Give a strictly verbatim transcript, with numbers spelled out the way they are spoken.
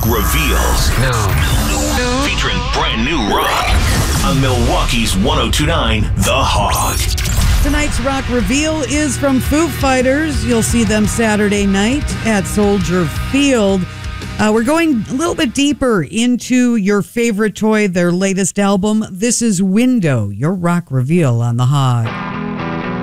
Reveals. Featuring brand new rock on Milwaukee's one oh two point nine The Hog. Tonight's Rock Reveal is from Foo Fighters. You'll see them Saturday night at Soldier Field. Uh, we're going a little bit deeper into your favorite toy, their latest album. This is Window, your Rock Reveal on The Hog.